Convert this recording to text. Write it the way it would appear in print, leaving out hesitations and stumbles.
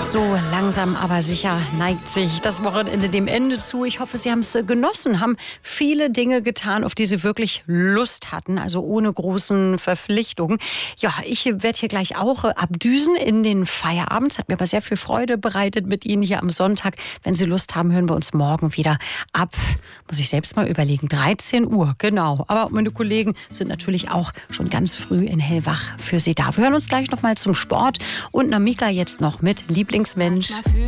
So langsam aber sicher neigt sich das Wochenende dem Ende zu. Ich hoffe, Sie haben es genossen, haben viele Dinge getan, auf die Sie wirklich Lust hatten, also ohne großen Verpflichtungen. Ja, ich werde hier gleich auch abdüsen in den Feierabend. Es hat mir aber sehr viel Freude bereitet mit Ihnen hier am Sonntag. Wenn Sie Lust haben, hören wir uns morgen wieder ab, muss ich selbst mal überlegen, 13 Uhr, genau. Aber meine Kollegen sind natürlich auch schon ganz früh in Hellwach für Sie da. Wir hören uns gleich noch mal zum Sport und Namika jetzt noch mit Lieblingsmensch.